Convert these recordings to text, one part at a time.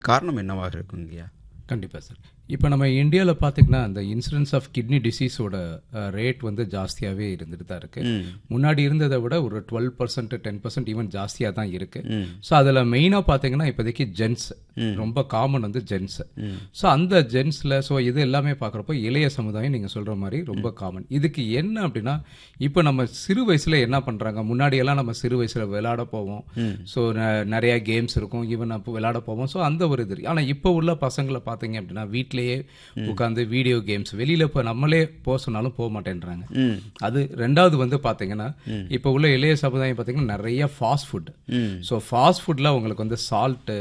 காரணம் என்னவாக இருக்குங்கய்யா? கண்டிப்பாக சார். இப்போ நம்ம இந்தியாவில் பார்த்திங்கன்னா அந்த இன்சிடென்ஸ் ஆஃப் கிட்னி டிசீஸோட ரேட் வந்து ஜாஸ்தியாகவே இருந்துட்டு தான் இருக்குது. முன்னாடி இருந்ததை விட ஒரு 12% 10% ஈவன் ஜாஸ்தியாக தான் இருக்குது. ஸோ அதில் மெயினாக பார்த்தீங்கன்னா இப்போதைக்கு ஜென்ஸ் ரொம்ப காமன் வந்து ஜென்ஸ். ஸோ அந்த ஜென்ஸில் ஸோ இது எல்லாமே பார்க்குறப்போ இளைய சமுதாயம் நீங்கள் சொல்கிற மாதிரி ரொம்ப காமன். இதுக்கு என்ன அப்படின்னா இப்போ நம்ம சிறு வயசில் என்ன பண்ணுறாங்க, முன்னாடியெல்லாம் நம்ம சிறு வயசில் விளையாட போவோம். ஸோ நிறையா கேம்ஸ் இருக்கும், ஈவன் அப்போ விளையாட போவோம். ஸோ அந்த ஒரு இது. ஆனால் இப்போ உள்ள பசங்களை பார்த்தீங்க அப்படின்னா வீட்டிலேயே உட்காந்து வீடியோ கேம்ஸ், வெளியில இப்போ நம்மளே போக சொன்னாலும் போக மாட்டேன்றாங்க. அது ரெண்டாவது வந்து பாத்தீங்கன்னா இப்போ உள்ள இளைய சமுதாயம் பாத்தீங்கன்னா நிறைய ஃபாஸ்ட் ஃபுட். ஸோ ஃபாஸ்ட் ஃபுட்ல உங்களுக்கு வந்து சால்ட்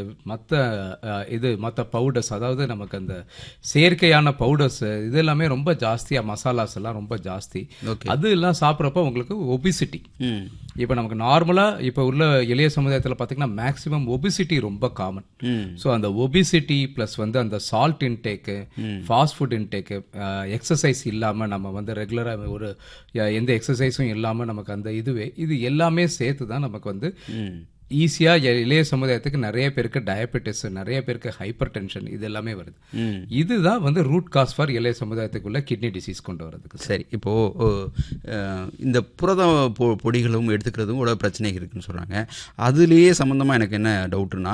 மற்ற பவுடர்ஸ், அதாவது நமக்கு அந்த செயற்கையான பவுடர்ஸ் இது எல்லாமே ரொம்ப ஜாஸ்தியா, மசாலாஸ் எல்லாம் ரொம்ப ஜாஸ்தி. அது எல்லாம் சாப்பிட்றப்ப உங்களுக்கு ஒபிசிட்டி. இப்போ நமக்கு நார்மலா இப்போ உள்ள இளைய சமுதாயத்தில் பார்த்தீங்கன்னா மேக்ஸிமம் ஒபிசிட்டி ரொம்ப காமன். ஸோ அந்த ஒபிசிட்டி பிளஸ் வந்து அந்த salt intake, fast food intake, exercise இல்லாமல் நம்ம வந்து ரெகுலராக ஒரு எந்த எக்ஸசைஸும் இல்லாமல் நமக்கு அந்த இது எல்லாமே சேர்த்து தான் நமக்கு வந்து ஈஸியாக இளைய சமுதாயத்துக்கு நிறைய பேருக்கு டயபெட்டிஸ், நிறைய பேருக்கு ஹைப்பர் டென்ஷன், இது எல்லாமே வருது. இதுதான் வந்து ரூட் காஸ் ஃபார் இளைய சமுதாயத்துக்குள்ள கிட்னி டிசீஸ் கொண்டு வரதுக்கு. சரி, இப்போது இந்த புரத பொடிகளும் எடுத்துக்கிறதும் கூட பிரச்சனை இருக்குன்னு சொல்கிறாங்க. அதுலேயே சம்மந்தமாக எனக்கு என்ன டவுட்டுன்னா,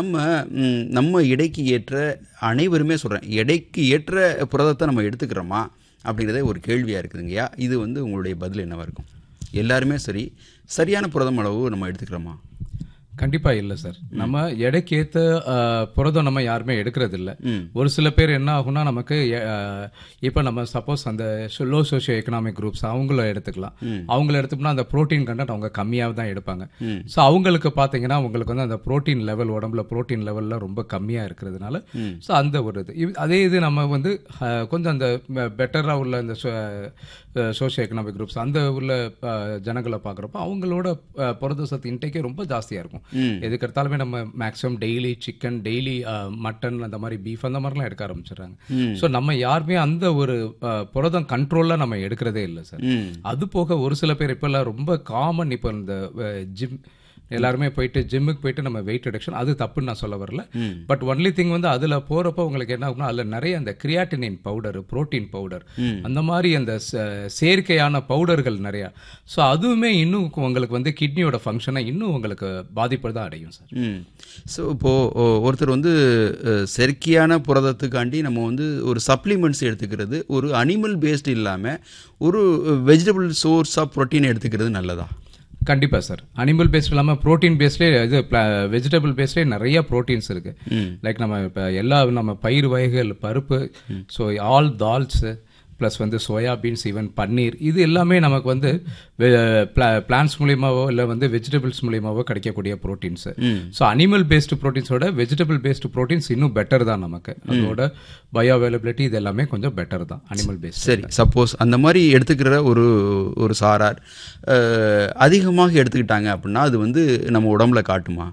நம்ம எடைக்கு ஏற்ற, அனைவருமே சொல்கிறேன், எடைக்கு ஏற்ற புரதத்தை நம்ம எடுத்துக்கிறோமா அப்படிங்கிறதே ஒரு கேள்வியாக இருக்குதுங்கய்யா. இது வந்து உங்களுடைய பதில் என்னவாக இருக்கும்? எல்லாருமே சரியான புரதம் அளவு நம்ம எடுத்துக்கிறோமா? கண்டிப்பா இல்லை சார். நம்ம எடைக்கு ஏற்ற புரதம் நம்ம யாருமே எடுக்கிறது இல்லை. ஒரு சில பேர் என்ன ஆகும்னா, நமக்கு இப்போ நம்ம சப்போஸ் அந்த லோ சோஷியோ எக்கனாமிக் குரூப்ஸ் அவங்கள எடுத்துக்கலாம். அவங்கள எடுத்துக்கோம்னா அந்த ப்ரோட்டீன் கண்டென்ட் அவங்க கம்மியாக தான் எடுப்பாங்க. ஸோ அவங்களுக்கு பார்த்தீங்கன்னா உங்களுக்கு வந்து அந்த ப்ரோட்டீன் லெவல், உடம்புல ப்ரோட்டீன் லெவலில் ரொம்ப கம்மியாக இருக்கிறதுனால ஸோ அந்த ஒரு அதே இது நம்ம வந்து கொஞ்சம் அந்த பெட்டராக உள்ள இந்த சோஷியோ எக்கனாமிக் குரூப்ஸ் அந்த உள்ள ஜனங்களை பார்க்குறப்போ அவங்களோட புரத சத்து இன்டேக்கே ரொம்ப ஜாஸ்தியாக இருக்கும். எதுக்கு எடுத்தாலுமே நம்ம maximum daily chicken, daily mutton, அந்த மாதிரி பீஃப் அந்த மாதிரிலாம் எடுக்க ஆரம்பிச்சிடுறாங்க. ஸோ நம்ம யாருமே அந்த ஒரு புரதம் கண்ட்ரோலில் நம்ம எடுக்கிறதே இல்லை சார். அது போக ஒரு சில பேர் இப்போல்லாம் ரொம்ப காமன், இப்போ இந்த ஜிம் எல்லாருமே போயிட்டு ஜிம்முக்கு போயிட்டு நம்ம வெயிட் ரிடக்ஷன், அது தப்புன்னு நான் சொல்ல வரல. பட் ஒன்லி திங் வந்து அதில் போகிறப்போ உங்களுக்கு என்ன ஆகும்னா அதில் நிறைய அந்த கிரியாட்டினின் பவுடர், புரோட்டீன் பவுடர், அந்த மாதிரி அந்த செயற்கையான பவுடர்கள் நிறையா. ஸோ அதுவுமே இன்னும் உங்களுக்கு வந்து கிட்னியோட ஃபங்க்ஷனை இன்னும் உங்களுக்கு பாதிப்பு தான் அடையும் சார். ஸோ இப்போது ஒருத்தர் வந்து செயற்கையான புரதத்துக்காண்டி நம்ம வந்து ஒரு சப்ளிமெண்ட்ஸ் எடுத்துக்கிறது, ஒரு அனிமல் பேஸ்டு இல்லாமல் ஒரு வெஜிடபிள் சோர்ஸ் ஆஃப் ப்ரோட்டீன் எடுத்துக்கிறது நல்லதா? கண்டிப்பாக சார். அனிமல் பேஸ்ட் இல்லாமல் ப்ரோட்டீன் பேஸ்ட்லேயே இது வெஜிடபிள் பேஸ்ட்லேயே நிறைய ப்ரோட்டீன்ஸ் இருக்குது. லைக் நம்ம இப்போ நம்ம பயிர் வகைகள், பருப்பு, ஸோ ஆல் தால்ஸு ப்ளஸ் வந்து சோயாபீன்ஸ், ஈவன் பன்னீர், இது எல்லாமே நமக்கு வந்து பிளான்ஸ் மூலியமாவோ இல்லை வந்து வெஜிடபிள்ஸ் மூலியமாவோ கிடைக்கக்கூடிய proteins. So animal based ப்ரோட்டீன்ஸோட vegetable based proteins இன்னும் பெட்டர் தான் நமக்கு. அதோட பயோ அவைலபிலிட்டி இது எல்லாமே கொஞ்சம் பெட்டர் தான் அனிமல் பேஸ்ட். சரி, சப்போஸ் அந்த மாதிரி எடுத்துக்கிற ஒரு சாரார் அதிகமாக எடுத்துக்கிட்டாங்க அப்படின்னா அது வந்து நம்ம உடம்புல காட்டுமா?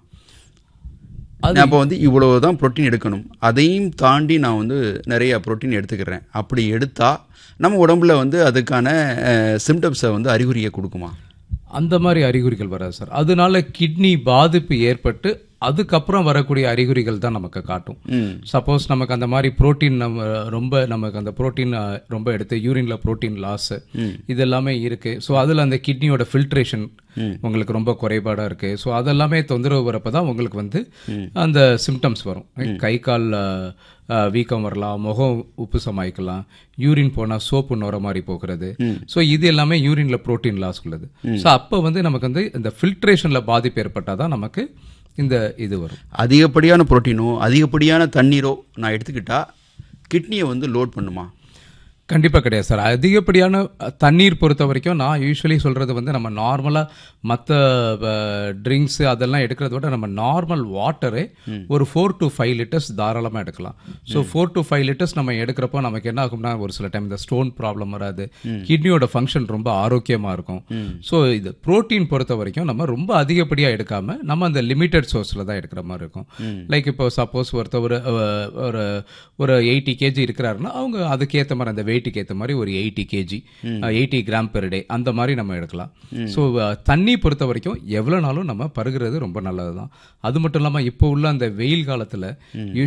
அப்போ வந்து இவ்வளவு தான் ப்ரோட்டீன் எடுக்கணும், அதையும் தாண்டி நான் வந்து நிறைய ப்ரோட்டீன் எடுத்துக்கிறேன், அப்படி எடுத்தால் நம்ம உடம்புல வந்து அதுக்கான சிம்டம்ஸை வந்து அறிகுறியை கொடுக்குமா? அந்த மாதிரி அறிகுறிகள் வராது சார். அதனால கிட்னி பாதிப்பு ஏற்பட்டு அதுக்கப்புறம் வரக்கூடிய அறிகுறிகள் தான் நமக்கு காட்டும். சப்போஸ் நமக்கு அந்த மாதிரி புரோட்டீன் நமக்கு அந்த புரோட்டீன் ரொம்ப எடுத்து யூரின்ல புரோட்டீன் லாஸ் இது எல்லாமே இருக்கு. ஸோ அதில் அந்த கிட்னியோட ஃபில்ட்ரேஷன் உங்களுக்கு ரொம்ப குறைபாடாக இருக்கு. ஸோ அதெல்லாமே தொந்தரவு வரப்போ தான் உங்களுக்கு வந்து அந்த சிம்டம்ஸ் வரும். கை கால் வீக்கம் வரலாம், முகம் உப்பு சமாய்க்கலாம், யூரின் போனால் சோப்பு நுர மாதிரி போகிறது. ஸோ இது எல்லாமே யூரின்ல புரோட்டீன் லாஸ் உள்ளது. ஸோ அப்போ வந்து நமக்கு வந்து இந்த ஃபில்ட்ரேஷன்ல பாதிப்பு ஏற்பட்டால் தான் நமக்கு இந்த இது வரும். அதிகப்படியான புரோட்டீனோ அதிகப்படியான தண்ணீரோ நான் எடுத்துக்கிட்டா கிட்னியை வந்து லோட் பண்ணுமா? கண்டிப்பாக கிடையாது சார். அதிகப்படியான தண்ணீர் பொறுத்த வரைக்கும் நான் யூஸ்வலி சொல்கிறது வந்து நம்ம நார்மலாக மற்ற ட்ரிங்க்ஸு அதெல்லாம் எடுக்கிறத விட நம்ம நார்மல் வாட்டரே ஒரு 4 to 5 லிட்டர்ஸ் தாராளமாக எடுக்கலாம். ஸோ 4 to 5 லிட்டர்ஸ் நம்ம எடுக்கிறப்போ நமக்கு என்ன ஆகும்னா ஒரு சில டைம் இந்த ஸ்டோன் ப்ராப்ளம் வராது, கிட்னியோட ஃபங்க்ஷன் ரொம்ப ஆரோக்கியமாக இருக்கும். ஸோ இது புரோட்டீன் பொறுத்த வரைக்கும் நம்ம ரொம்ப அதிகப்படியாக எடுக்காமல் நம்ம அந்த லிமிட்டட் சோர்ஸில் தான் எடுக்கிற மாதிரி இருக்கும். லைக் இப்போ சப்போஸ் ஒருத்தர் ஒரு 80 kg இருக்கிறாருன்னா அவங்க அதுக்கேற்ற மாதிரி அந்த வெயிட்டுக்கு ஏற்ற மாதிரி ஒரு 80 கேஜி 80 கிராம் பெர் டே அந்த மாதிரி நம்ம எடுக்கலாம். ஸோ தண்ணி பொறுத்த வரைக்கும் எவ்வளோ நாளும் நம்ம பருகிறது ரொம்ப நல்லது தான். அது மட்டும் இல்லாமல் இப்போ உள்ள அந்த வெயில் காலத்தில்